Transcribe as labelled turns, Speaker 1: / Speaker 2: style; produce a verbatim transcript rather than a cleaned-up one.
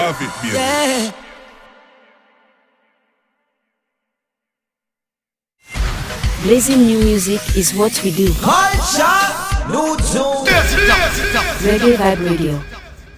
Speaker 1: have it, baby.
Speaker 2: Yeah.
Speaker 3: Blazing new music is what we do.
Speaker 2: Culture, new tune.
Speaker 3: Reggae Vibe Radio.